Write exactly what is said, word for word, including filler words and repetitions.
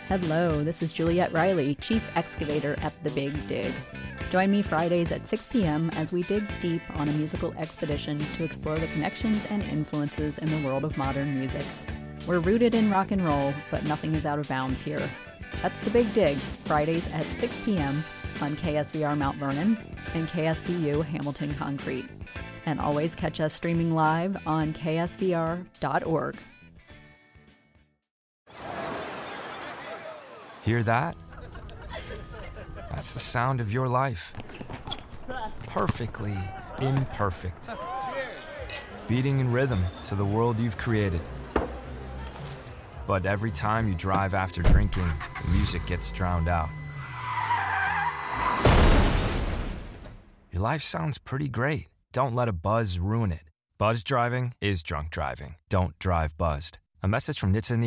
Hello, this is Juliette Riley, Chief Excavator at The Big Dig. Join me Fridays at six p.m. as we dig deep on a musical expedition to explore the connections and influences in the world of modern music. We're rooted in rock and roll, but nothing is out of bounds here. That's The Big Dig, Fridays at six p.m. on K S V R Mount Vernon and K S V U Hamilton Concrete. And always catch us streaming live on K S V R dot org. Hear that? That's the sound of your life. Perfectly imperfect. Beating in rhythm to the world you've created. But every time you drive after drinking, the music gets drowned out. Your life sounds pretty great. Don't let a buzz ruin it. Buzz driving is drunk driving. Don't drive buzzed. A message from N H T S A in the